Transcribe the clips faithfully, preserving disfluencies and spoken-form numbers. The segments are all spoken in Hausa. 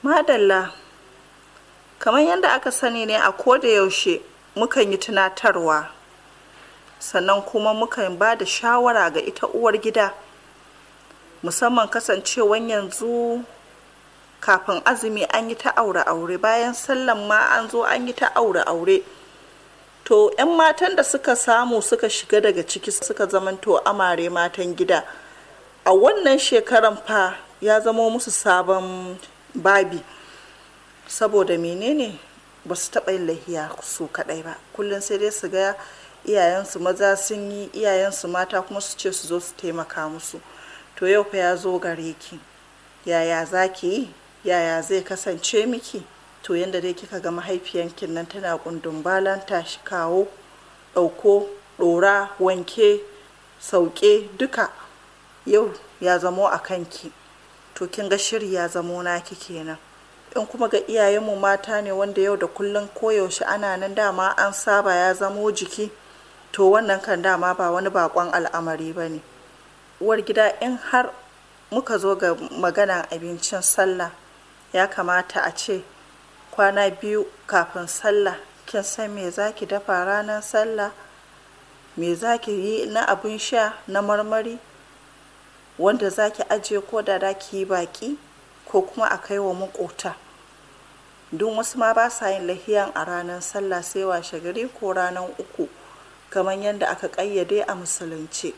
Madalla, kamar yadda aka sani ne a koda yaushe mukan yi tunatarwa sannan kuma mukan ba da shawara ga ita uwar gida musamman kasancewan yanzu kafin azumi an yi ta aure aure bayan sallan ma an zo an yi ta aure aure to 'yan matan da suka samu suka shiga daga ciki suka zamanto amare matan gida a wannan shekaran fa ya zamo musu sabon babi saboda menene ba su taɓa yin lahiya su kaɗai ba kullum sai dai su ga iyayensu maza sun yi iyayensu mata kuma su ce su zo su taimaka musu to yau fa ya zo gare ki yaya za ki yi yaya zai kasance miki to yanda dai kika ga mahaifiyankin nan tana kundin balanta shi kawo ɗauko ɗora wanke sauke duka yau ya zamo a kanki to kin ga shiri ya zamo naki kenan in kuma ga iyayenmu mata ne wanda yau da kullum koyaushe ana nan dama an saba ya zamo jiki to wannan kan dama ba wani bakon al'amari ba ne uwar gida in har muka zo ga maganan abincin sallah ya kamata a ce kwana biyu kafin sallah kin san me zaki dafa ranar sallah me zaki yi na abin sha na marmari wanda zaki ajiye ko da da ki yi baki ko kuma a kai wa makota don wasu ma ba sa yin lahiyan a ranar sallah sai washe gari ko ranar uku kamar yadda aka kayyade a musulunci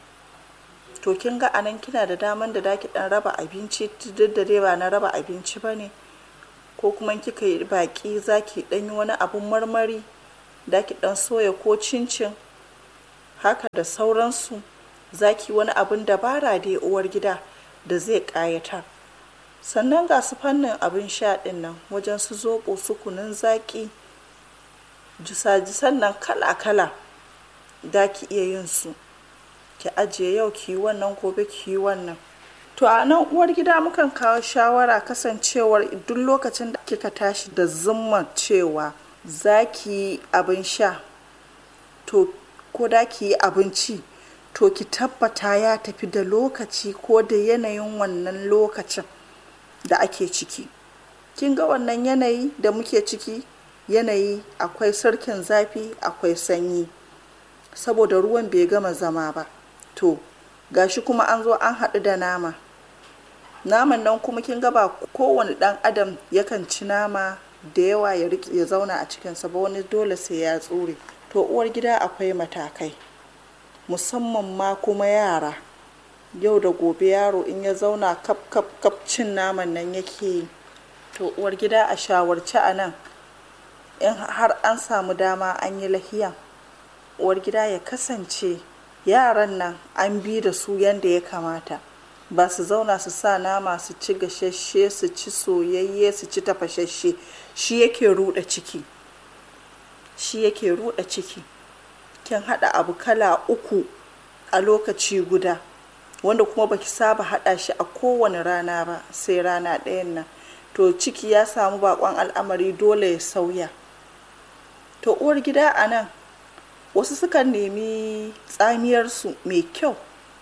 to kin ga anan kina da daman da daki dan raba abinci duk da dai ba na raba abinci bane ko kuma kika yi baki zaki dan yi wani abun marmari daki dan soya ko cincin haka da sauransu zaki wani abun dabara da uwar gida da zai kayatar sannan ga su fannin abin sha din nan wajen su zoɓo su kunun zaki jisa-jisan nan kala-kala da ki iya yin su ki ajiye yau ki yi wannan gobe ki yi wannan to a nan uwar gida mukan kawo shawara kasancewar duk lokacin da kika tashi da zumman cewa za ki yi abin sha to ko da ki yi abinci to ki tabbata ya tafi da lokaci ko da yanayin wannan lokacin da ake ciki kin ga wannan yanayi da muke ciki yanayi akwai sarkin zafi akwai sanyi saboda ruwan bai gama zama ba to gashi kuma an zo an haɗu da nama naman nan kuma kin ga ba kowane ɗan adam yakan ci nama da yawa ya riƙe ya zauna a cikinsa ba wani dole sai ya tsure to uwar gida akwai matakai musamman ma kuma yara yau da gobe yaro in ya zauna kap kap kap cin naman nan yake yi to uwar gida a shawarci a nan in har an samu dama an yi lahiya uwar gida ya kasance yaran nan an bi da su yanda ya kamata ba su zauna su sa nama su ci gashashe su ci soyayye su ci tafashashe shi yake ruɗa ciki shi yake ruɗa ciki kin haɗa abu kala uku a lokaci guda wanda kuma baki saba haɗa shi a kowane rana ba sai rana ɗayan nan to ciki ya samu bakon al'amari dole ya sauya to uwar gida a nan wasu sukan nemi tsamiyarsu mai kyau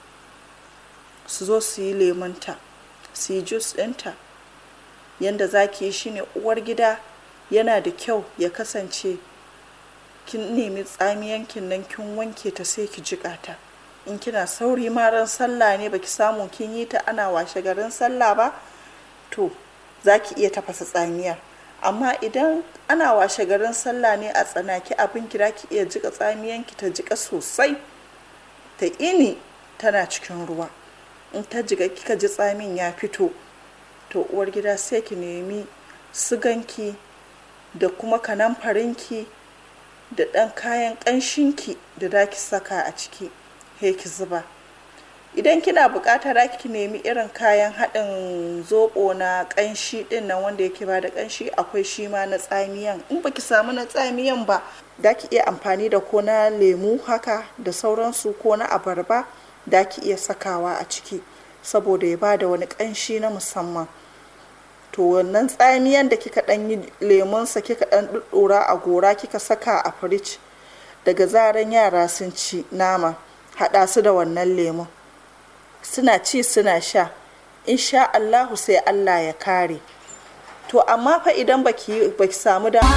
su zo su yi lemunta su yi jus ɗinta yanda za ki yi shi ne uwar gida yana da kyau ya kasance kin nemi tsamiyankin nan kin wanke ta sai ki jiƙa ta in kina sauri ma ran sallah ne baki samu kin yi ta ana washe garin sallah ba to za ki iya tafasa tsamiyar amma idan ana washe garin sallah ne a tsanaki abin ki da ki iya jika tsamiyanki ta jika sosai ta ini tana cikin ruwa in ta jiga kika ji tsamin ya fito to uwar gida sai ki nemi siganki da kuma kanamfarinki da ɗan kayan ƙanshinki da da ki saka a ciki he ki zuba idan kina buƙatar da ki nemi irin kayan haɗin zoɓo na ƙanshi ɗin nan wanda yake ba da ƙanshi akwai shi ma na tsamiyan in baki samu na tsamiyan ba da ki iya amfani da ko na lemu haka da sauransu ko na abarba da ki iya sakawa a ciki saboda ya ba da wani ƙanshi na musamman to wannan tsamiyan da kika ɗan yi lemunsa kika ɗan ɗuɗɗura a gora kika saka a firij daga zaran yara sun ci nama haɗa su da wannan lemun suna ci suna sha insha Allahu sai Allah ya kare to amma fa idan baki baki samu da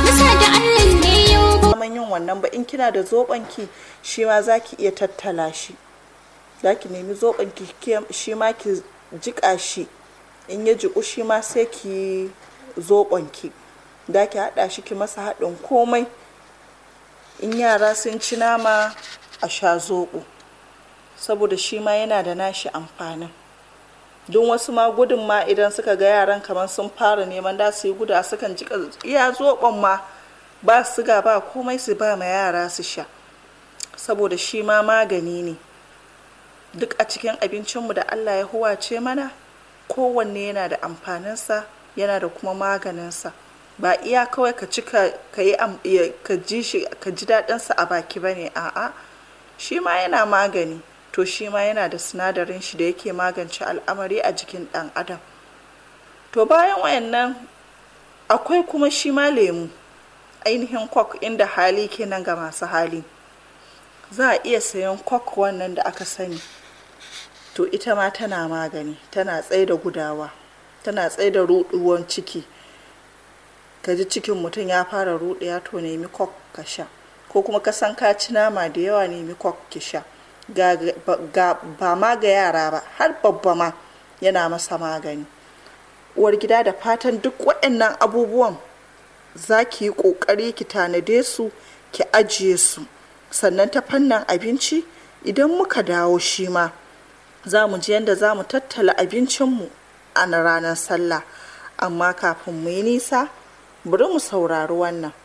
yin wannan ba, in kina da zoɓonki shi ma za ki iya tattala shi, za ki nemi zoɓonki shi ma ki jiƙa shi, in ya jiƙu shi ma sai ki zoɓonki, za ki haɗa shi ki masa haɗin komai. In yara sun ci nama a sha zoɓo, saboda shi ma yana da nashi amfanin. Don wasu ma gudun ma idan suka ga yaran kamar sun fara neman da su yi guda sukan jiƙa iya zoɓon ma ba siga ba komai su ba ma yara su sha, saboda shi ma magani ne. Duk a cikin abincinmu da Allah ya huwace mana, kowanne yana da amfaninsa, yana da kuma maganinsa. Ba iya kawai ka ci ka yi ka ji shi ka ji daɗinsa a baki ba ne, a'a, shi ma yana magani. To shi ma yana da sinadarin shi da yake magance al'amari a jikin ɗan adam. To bayan wayannan akwai kuma shi ma lemu, ainihin coke, inda hali kenan ga masu hali za a iya sayan coke wannan da aka sani. To ita ma tana magani, tana tsaye da gudawa, tana tsaye da ruɗuwan ciki. Ka ji cikin mutum ya fara ruɗewa, to nemi coke ka sha, ko kuma ka san ka ci nama da yawa, nemi coke ki sha. Ga, ga ba ma ga yara ba, har babba ma yana masa magani. Uwar gida, da fatan duk waɗannan abubuwan za ki yi ƙoƙari ki tanade su ki ajiye su. Sannan ta fannin abinci, idan muka dawo shi ma za mu ji yadda za mu tattala abincinmu a ranar sallah. Amma kafin mu yi nisa, bari mu saurari wannan.